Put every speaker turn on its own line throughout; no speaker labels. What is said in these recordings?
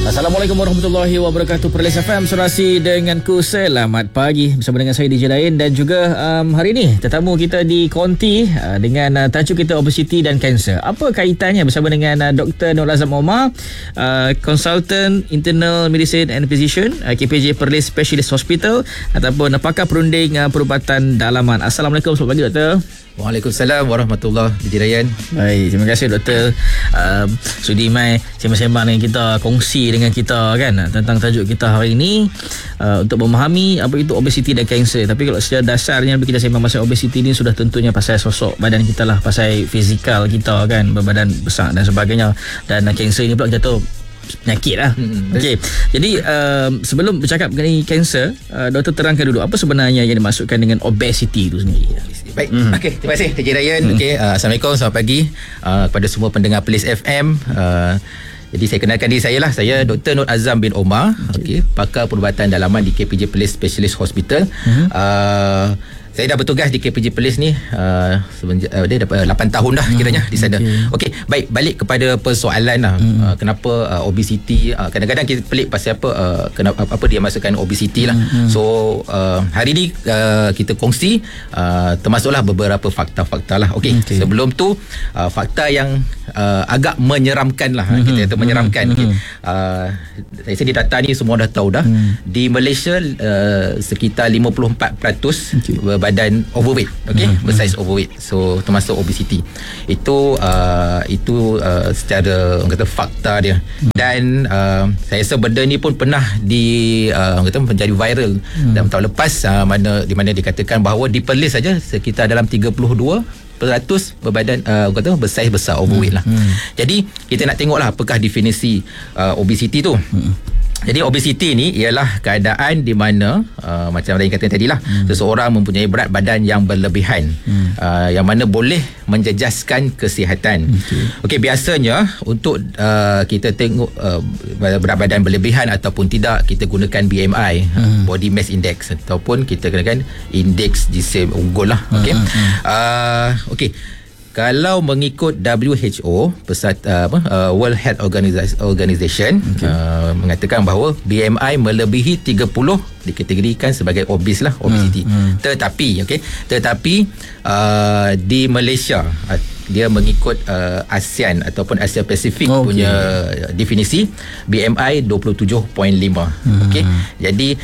Assalamualaikum warahmatullahi wabarakatuh. Perlis FM Surasi denganku. Selamat pagi bersama dengan saya DJ Lain. Dan juga hari ini tetamu kita di Konti dengan tajuk kita obesiti dan kanser. Apa kaitannya bersama dengan Dr. Nur Azam Omar, Consultant Internal Medicine and Physician, KPJ Perlis Specialist Hospital, ataupun pakar perunding perubatan dalaman. Assalamualaikum, selamat pagi Doktor.
Waalaikumsalam warahmatullahi wabarakatuh.
Baik, terima kasih Doktor sudi mai sembang-sembang dengan kita, kongsi dengan kita kan tentang tajuk kita hari ini, untuk memahami apa itu obesiti dan kanser. Tapi kalau secara dasarnya kita sembang pasal obesiti ni sudah tentunya pasal sosok badan kita lah, pasal fizikal kita kan, berbadan besar dan sebagainya. Dan kanser ni pula kita tahu penyakit lah. Okey. Jadi sebelum bercakap mengenai kanser, doktor terangkan dulu apa sebenarnya yang dimaksudkan dengan obesiti itu sendiri.
Baik. Okey, terima kasih Encik Ryan. Okey, Assalamualaikum, selamat pagi kepada semua pendengar Perlis FM. Jadi saya kenalkan diri saya lah. Saya Dr. Nur Azam bin Omar, okey, pakar perubatan dalaman di KPJ Perlis Specialist Hospital. Saya dah bertugas di KPJ Perlis ni dia dah 8 tahun dah kiranya di sana. Okey, baik, balik kepada persoalan lah. Kenapa obesiti, kadang-kadang kita pelik pasal apa dia maksudkan obesiti lah. So hari ni kita kongsi termasuklah beberapa fakta-fakta lah. Okey, sebelum tu fakta yang agak menyeramkan lah. Kita kata menyeramkan. Saya rasa di data ni semua dah tahu dah. Di Malaysia sekitar 54% badan overweight, bersaiz overweight. So termasuk obesity. Itu secara orang kata fakta dia. Dan saya rasa benda ni pun pernah menjadi viral dalam tahun lepas, di mana dikatakan bahawa di Perlis saja sekitar dalam 32% berbadan bersaiz besar, overweight lah. Jadi kita nak tengoklah apakah definisi obesity tu. Jadi obesiti ni ialah keadaan di mana macam yang katakan tadilah, seseorang mempunyai berat badan yang berlebihan, yang mana boleh menjejaskan kesihatan. Okey, biasanya untuk kita tengok berat badan berlebihan ataupun tidak, kita gunakan BMI, Body Mass Index, ataupun kita gunakan indeks jisim unggul lah. Okey. Kalau mengikut WHO, World Health Organization, mengatakan bahawa BMI melebihi 30 dikategorikan sebagai obes lah, obesity. Tetapi di Malaysia dia mengikut ASEAN ataupun Asia Pasifik punya definisi, BMI 27.5. Okey. Jadi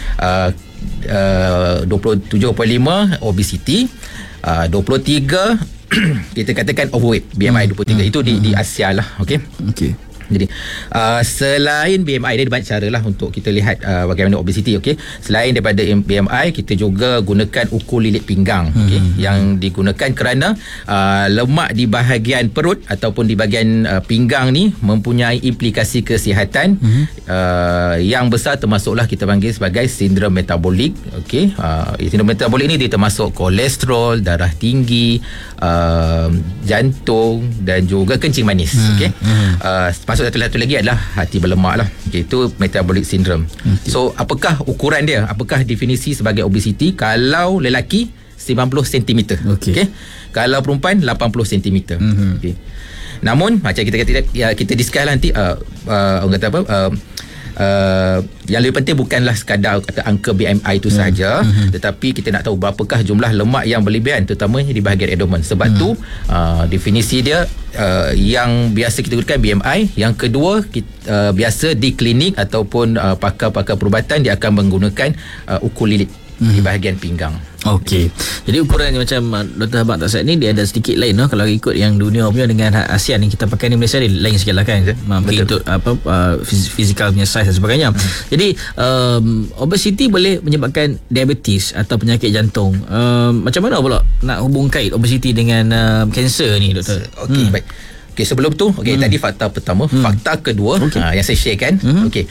27.5 obesity, 23 kita katakan overweight, BMI 23. Itu di Asia lah. Okey. Jadi selain BMI, dia banyak cara lah untuk kita lihat bagaimana obesiti. Okey, selain daripada BMI, kita juga gunakan ukur lilit pinggang, yang digunakan kerana lemak di bahagian perut ataupun di bahagian pinggang ni mempunyai implikasi kesihatan yang besar, termasuklah kita panggil sebagai sindrom metabolik. Okey, sindrom metabolik ni dia termasuk kolesterol, darah tinggi, jantung dan juga kencing manis. Okey, masuk satu lagi adalah hati berlemak lah. Okay, itu metabolic syndrome. So apakah ukuran dia? Apakah definisi sebagai obesity? Kalau lelaki 90 cm. Okay. Kalau perempuan 80 cm. Okay. Namun macam kita discuss lah nanti, orang kata apa, yang lebih penting bukanlah sekadar kata angka BMI itu sahaja, tetapi kita nak tahu berapakah jumlah lemak yang berlebihan, terutamanya di bahagian abdomen. Sebab tu definisi dia yang biasa kita gunakan BMI. Yang kedua, biasa di klinik ataupun pakar-pakar perubatan dia akan menggunakan ukur lilit di bahagian pinggang.
Okey. Jadi ukuran macam Dr. Abang tak saat ni dia ada sedikit lain kalau ikut yang dunia punya dengan ASEAN yang kita pakai ni, Malaysia ni lain sikit lah kan. Mungkin untuk physical punya size dan sebagainya. Jadi obesity boleh menyebabkan diabetes atau penyakit jantung. Macam mana pula nak hubung kait obesity dengan kanser ni, Doktor?
Okey, baik. Okey, sebelum tu, tadi fakta pertama. Fakta kedua yang saya sharekan. Okey,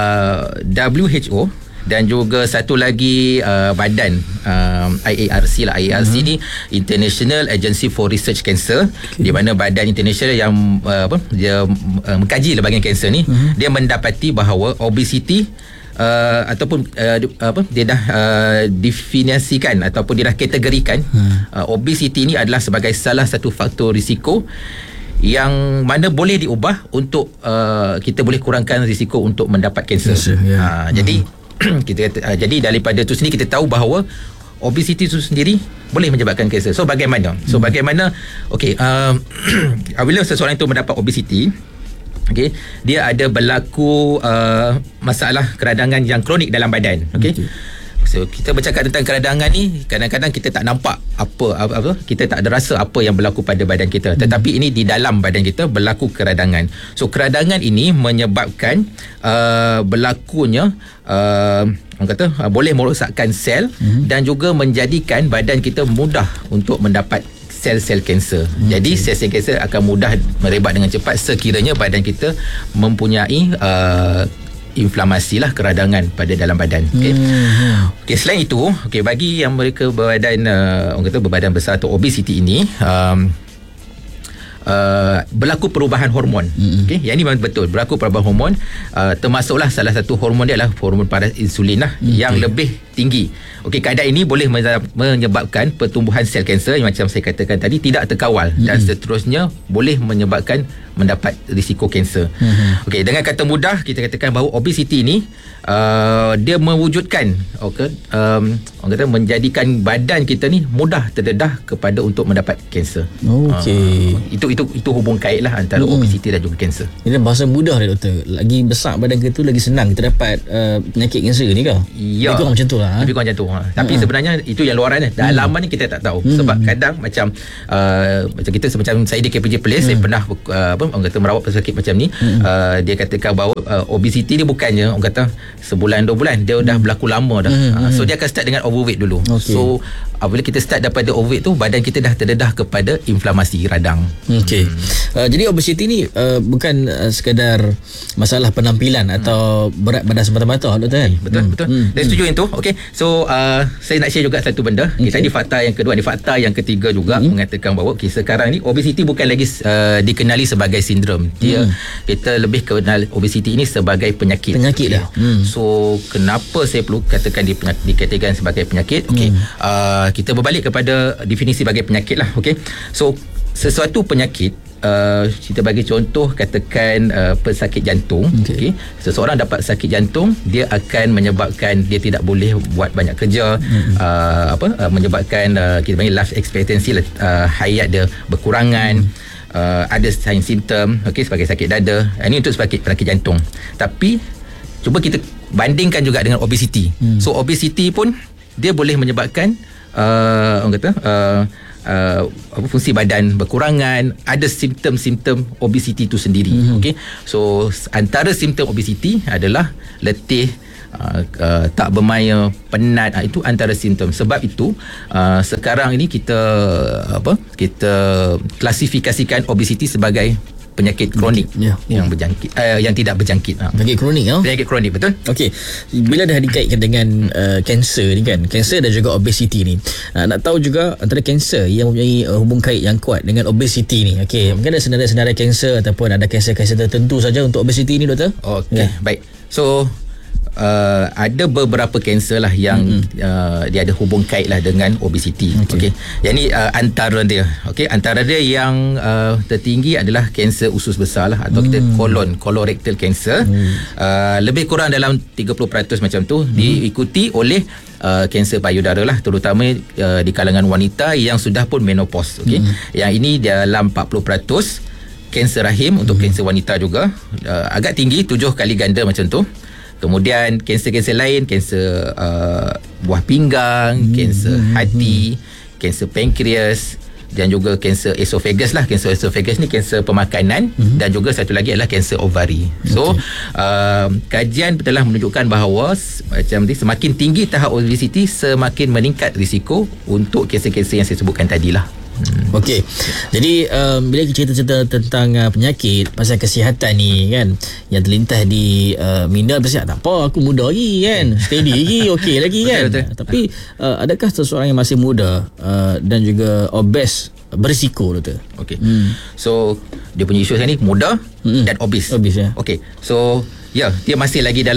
WHO dan juga satu lagi badan IARC lah. IARC ni International Agency for Research Cancer, di mana badan international yang dia mengkaji bahagian kanser ni, dia mendapati bahawa obesity ataupun dia dah definisikan ataupun dia dah kategorikan obesity ni adalah sebagai salah satu faktor risiko yang mana boleh diubah untuk kita boleh kurangkan risiko untuk mendapat kanser. Jadi jadi daripada itu sendiri kita tahu bahawa obesiti itu sendiri boleh menyebabkan kanser. So bagaimana? Apabila seseorang itu mendapat obesiti, dia ada berlaku masalah keradangan yang kronik dalam badan. So kita bercakap tentang keradangan ni, kadang-kadang kita tak nampak apa kita tak ada rasa apa yang berlaku pada badan kita, tetapi ini di dalam badan kita berlaku keradangan. So keradangan ini menyebabkan berlakunya orang kata boleh merosakkan sel dan juga menjadikan badan kita mudah untuk mendapat sel-sel kanser. Jadi sel-sel kanser akan mudah merebak dengan cepat sekiranya badan kita mempunyai inflamasi lah, keradangan pada dalam badan. Selain itu, bagi yang mereka berbadan orang kata berbadan besar atau obesiti ini, berlaku perubahan hormon. Yang ini memang betul, berlaku perubahan hormon, termasuklah salah satu hormon dia adalah hormon paras insulin lah, yang lebih tinggi. Keadaan ini boleh menyebabkan pertumbuhan sel kanser yang macam saya katakan tadi tidak terkawal dan seterusnya boleh menyebabkan mendapat risiko kanser. Dengan kata mudah kita katakan bahawa obesiti ini dia mewujudkan orang kata menjadikan badan kita ni mudah terdedah kepada untuk mendapat kanser. Itu hubung kait lah antara obesiti dan juga kanser.
Ini bahasa mudah dia doktor. Lagi besar badan kita tu lagi senang kita dapat penyakit kanser ni ke?
Ya.
Lebih kurang macam tu lah.
Lebih kurang macam tu. Tapi sebenarnya itu yang luaran ni. Dalaman ni kita tak tahu. Sebab kadang macam kita macam saya di KPJ Place, saya pernah orang kata merawat pesakit macam ni. Dia katakan bahawa obesiti ni bukannya orang kata sebulan 2 bulan, dia dah berlaku lama dah. So dia akan start dengan overweight dulu. So apabila kita start daripada overweight tu, badan kita dah terdedah kepada inflamasi radang.
Jadi obesiti ni bukan sekadar masalah penampilan atau berat badan semata-mata, doktor kan?
Betul. Saya setuju yang tu. So saya nak share juga satu benda. Tadi fakta yang kedua, ada fakta yang ketiga juga mengatakan bahawa sekarang ni obesiti bukan lagi dikenali sebagai sindrom. Kita lebih kenal obesiti ini sebagai penyakit dah. So kenapa saya perlu katakan dikategorikan sebagai penyakit? Kita berbalik kepada definisi sebagai penyakit lah. So sesuatu penyakit, kita bagi contoh katakan pesakit jantung. Seseorang dapat sakit jantung, dia akan menyebabkan dia tidak boleh buat banyak kerja, menyebabkan kita panggil life expectancy, hayat dia berkurangan. Ada sign simptom sebagai sakit dada. Ini untuk penyakit jantung. Tapi cuba kita bandingkan juga dengan obesiti. So obesiti pun dia boleh menyebabkan orang kata fungsi badan berkurangan, ada simptom-simptom obesiti itu sendiri. So antara simptom obesiti adalah letih, tak bermaya, penat. Itu antara simptom. Sebab itu sekarang ini kita klasifikasikan obesiti sebagai penyakit kronik yang berjangkit, yang tidak berjangkit.
Penyakit kronik
Penyakit kronik, betul.
Bila dah dikaitkan dengan kanser ni kan, kanser dan juga obesiti ni, nak tahu juga antara kanser yang mempunyai hubung kait yang kuat dengan obesiti ni. Mungkin ada senarai-senarai kanser ataupun ada kanser-kanser tertentu saja untuk obesiti ni, doktor?
Baik. So ada beberapa kanser lah yang dia ada hubung kait lah dengan obesiti. Yang ni antara dia. Antara dia yang tertinggi adalah kanser usus besar lah, atau kita colorectal cancer. Lebih kurang dalam 30% macam tu, diikuti oleh kanser payudara lah, terutama di kalangan wanita yang sudah pun menopause. Yang ini dalam 40%. Kanser rahim untuk kanser wanita juga agak tinggi, 7 kali ganda macam tu. Kemudian kanser-kanser lain, kanser buah pinggang, kanser hati, kanser pankreas dan juga kanser esophagus lah. Kanser esophagus ni kanser pemakanan, dan juga satu lagi adalah kanser ovari. So kajian telah menunjukkan bahawa macam ni, semakin tinggi tahap obesiti, semakin meningkat risiko untuk kanser-kanser yang saya sebutkan tadilah.
Jadi bila kita cerita tentang penyakit pasal kesihatan ni kan, yang terlintas di minda, biasa tak apa, aku muda lagi kan, steady lagi, okey lagi kan. Betul. Tapi adakah seseorang yang masih muda dan juga obes berisiko, doktor?
So dia punya isu sekarang ni muda dan obes.
So
dia masih lagi dalam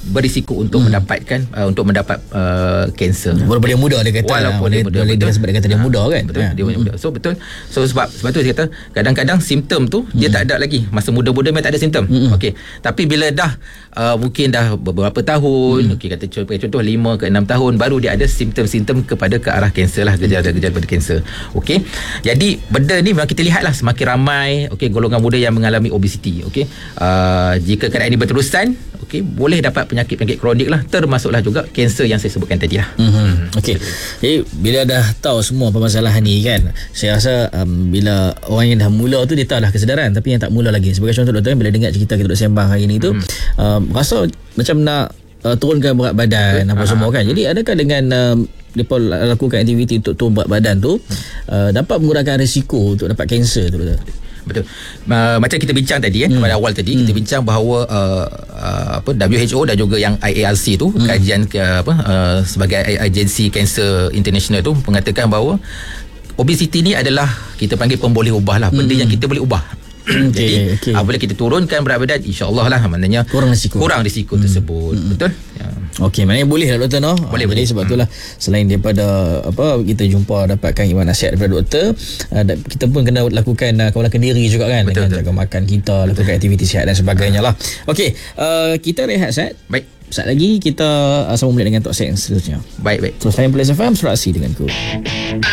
berisiko untuk mendapatkan untuk mendapat kanser.
Walaupun dia muda dia kata.
Walaupun dia muda,
dia sebab dia kata dia muda kan.
Betul. Dia muda. So betul. So sebab tu saya kata kadang-kadang simptom tu dia tak ada lagi. Masa muda-muda memang tak ada simptom. Okey. Tapi bila dah mungkin dah beberapa tahun, okey kata contoh 5 ke 6 tahun baru dia ada simptom-simptom ke arah kanser lah, gejala-gejala pada kanser. Okey. Jadi benda ni memang kita lihatlah semakin ramai golongan muda yang mengalami obesiti. Okey. Jika keadaan ini berterusan, boleh dapat penyakit-penyakit kronik lah, termasuklah juga kanser yang saya sebutkan tadi lah.
Okey. Jadi bila dah tahu semua permasalahan ni kan, saya rasa bila orang yang dah mula tu dia tahu dah kesedaran, tapi yang tak mula lagi. Sebagai contoh doktor, bila dengar cerita kita duk sembang hari ni tu, rasa macam nak turunkan berat badan apa semua kan. Jadi adakah dengan mereka lakukan aktiviti untuk turun berat badan tu dapat mengurangkan risiko untuk dapat kanser tu doktor?
Betul. Macam kita bincang tadi pada awal tadi kita bincang bahawa WHO dan juga yang IARC tu kajian sebagai agensi kanser international tu mengatakan bahawa obesiti ni adalah kita panggil pemboleh ubah lah, benda yang kita boleh ubah. Jadi apabila kita turunkan berat badan, insya-Allah lah maknanya kurang risiko tersebut. Betul? Ya.
Okey, maknanya boleh lah doktor no.
Boleh.
Sebab itulah selain daripada kita jumpa dapatkan iman nasihat daripada doktor, kita pun kena lakukan kawalan diri juga kan.
Betul,
dengan jaga makan kita, lakukan aktiviti sihat dan sebagainya lah. Okey, kita rehat set.
Baik.
Saat lagi kita sambung balik dengan talk set yang seterusnya.
Baik.
So saya Plus FM, Surasi denganku.